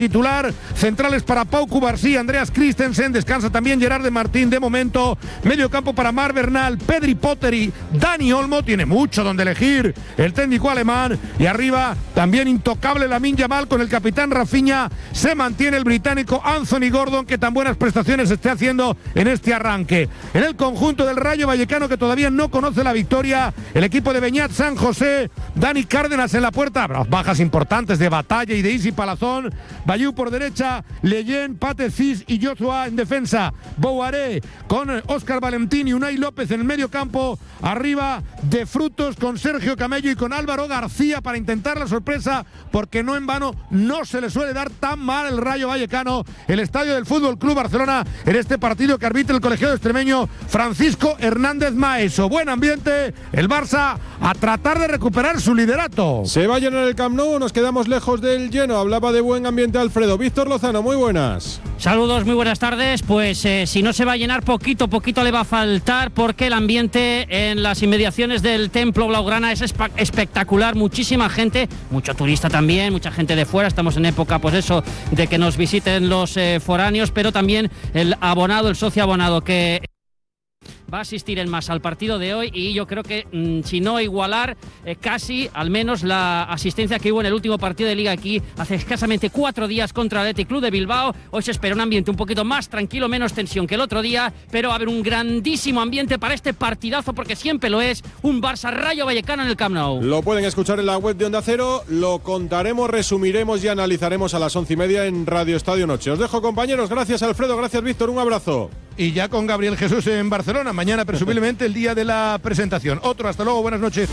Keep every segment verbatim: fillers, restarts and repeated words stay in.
titular, centrales para Pau Cubarsí, Andreas Christensen, descansa también Gerard de Martín de momento, medio campo para Mar Bernal, Pedri Potter y Dani Olmo, tiene mucho donde elegir el técnico alemán, y arriba también intocable Lamine Yamal con el capitán Rafinha, se mantiene el británico Anthony Gordon, que tan buenas prestaciones esté haciendo en este arranque. En el conjunto del Rayo Vallecano, que todavía no conoce la victoria, el equipo de Beñat San José, Dani Cárdenas en la puerta, bajas importantes de Batalla y de Isi Palazón, Bayou por derecha, Leyen, Pate Cis y Joshua en defensa, Bouaré con Óscar Valentín y Unai López en el medio campo, arriba de Frutos con Sergio Camello y con Álvaro García para intentar la sorpresa, porque no en vano no se le suele dar tan mal el Rayo Vallecano, el estadio del Fútbol Club Barcelona, en este partido que arbitra el colegiado extremeño Francisco Hernández Maeso. Buen ambiente, el Barça a tratar de recuperar su liderato. ¿Se va a llenar el Camp Nou o nos quedamos lejos del lleno? Hablaba de buen ambiente Alfredo. Víctor Lozano, muy buenas. Saludos, muy buenas tardes. Pues eh, si no se va a llenar, poquito, poquito le va a faltar, porque el ambiente en las inmediaciones del Templo Blaugrana es espe- espectacular. Muchísima gente, mucho turista también, mucha gente de fuera. Estamos en época, pues eso, de que nos visiten los eh, foráneos, pero también el abonado, el socio abonado que va a asistir en masa al partido de hoy, y yo creo que mmm, si no igualar eh, casi al menos la asistencia que hubo en el último partido de Liga aquí hace escasamente cuatro días contra el Athletic Club de Bilbao. Hoy se espera un ambiente un poquito más tranquilo, menos tensión que el otro día, pero va a haber un grandísimo ambiente para este partidazo, porque siempre lo es, un Barça Rayo Vallecano en el Camp Nou. Lo pueden escuchar en la web de Onda Cero, lo contaremos, resumiremos y analizaremos a las once y media en Radio Estadio Noche. Os dejo, compañeros. Gracias, Alfredo. Gracias, Víctor. Un abrazo. Y ya con Gabriel Jesús en Barcelona, mañana presumiblemente el día de la presentación. Otro, hasta luego, buenas noches.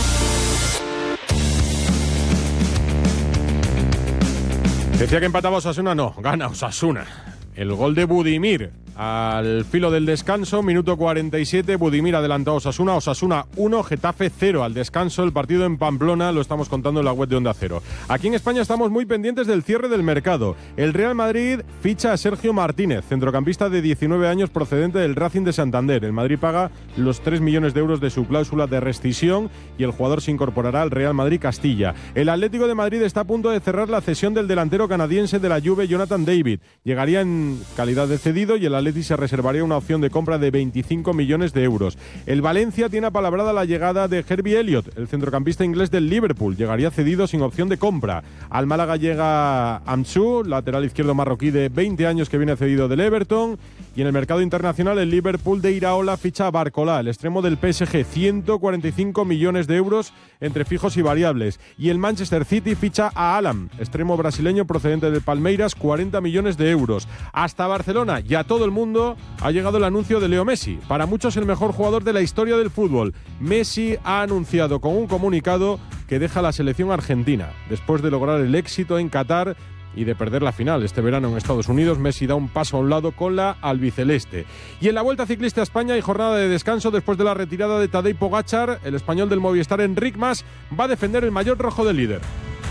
Decía que empataba Osasuna, no, gana Osasuna. El gol de Budimir al filo del descanso, minuto cuarenta y siete, Budimir adelantó a Osasuna, Osasuna uno, Getafe cero al descanso, el partido en Pamplona, lo estamos contando en la web de Onda Cero. Aquí en España estamos muy pendientes del cierre del mercado. El Real Madrid ficha a Sergio Martínez, centrocampista de diecinueve años procedente del Racing de Santander. El Madrid paga los tres millones de euros de su cláusula de rescisión y el jugador se incorporará al Real Madrid Castilla. El Atlético de Madrid está a punto de cerrar la cesión del delantero canadiense de la Juve, Jonathan David. Llegaría en calidad de cedido y el Atleti se reservaría una opción de compra de veinticinco millones de euros. El Valencia tiene apalabrada la llegada de Herbie Elliott, el centrocampista inglés del Liverpool. Llegaría cedido sin opción de compra. Al Málaga llega Amsu, lateral izquierdo marroquí de veinte años que viene cedido del Everton. Y en el mercado internacional, el Liverpool de Iraola ficha a Barcola, el extremo del P S G, ciento cuarenta y cinco millones de euros entre fijos y variables. Y el Manchester City ficha a Alam, extremo brasileño procedente de Palmeiras, cuarenta millones de euros. Hasta Barcelona y a todo el mundo ha llegado el anuncio de Leo Messi, para muchos el mejor jugador de la historia del fútbol. Messi ha anunciado con un comunicado que deja la selección argentina. Después de lograr el éxito en Qatar y de perder la final este verano en Estados Unidos, Messi da un paso a un lado con la albiceleste. Y en la Vuelta Ciclista a España hay jornada de descanso después de la retirada de Tadej Pogačar. El español del Movistar, Enric Mas, va a defender el maillot rojo del líder.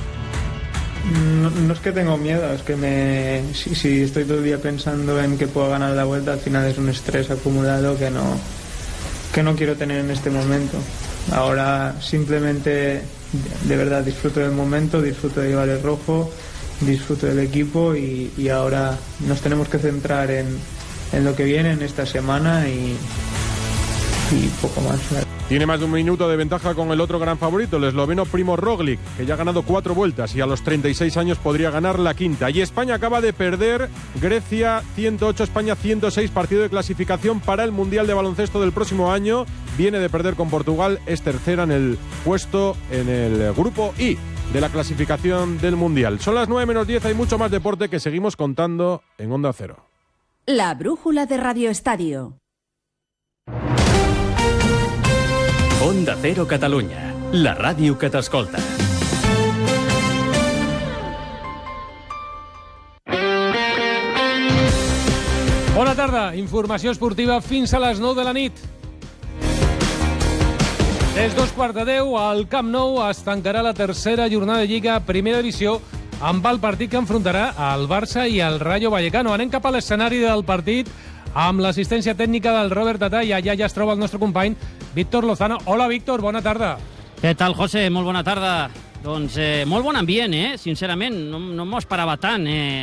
No, no es que tengo miedo, es que me si, si estoy todo el día pensando en que puedo ganar la Vuelta, al final es un estrés acumulado que no, que no quiero tener en este momento. Ahora simplemente, de verdad, disfruto del momento, disfruto de llevar el rojo, disfruto del equipo y, y ahora nos tenemos que centrar en, en lo que viene en esta semana y, y poco más. Tiene más de un minuto de ventaja con el otro gran favorito, el esloveno Primož Roglič, que ya ha ganado cuatro vueltas y a los treinta y seis años podría ganar la quinta. Y España acaba de perder, Grecia ciento ocho, España ciento seis, partido de clasificación para el Mundial de Baloncesto del próximo año. Viene de perder con Portugal, es tercera en el puesto en el grupo I de la clasificación del Mundial. Son las nueve menos diez, hay mucho más deporte que seguimos contando en Onda Cero. La brújula de Radio Estadio. Onda Cero Catalunya, la ràdio que t'escolta. Bona tarda, informació esportiva fins a les nou de la nit. Des dos quarts de deu, al Camp Nou es tancarà la tercera jornada de Lliga Primera Divisió amb el partit que enfrontarà el Barça i el Rayo Vallecano. Anem cap a l'escenari del partit amb l'assistència tècnica del Robert Tatà i allà ja es troba el nostre company Víctor Lozano. Hola, Víctor, bona tarda. Què tal, José? Molt bona tarda. Doncs eh, molt bon ambient, eh? Sincerament, no, no m'ho esperava tant. Eh?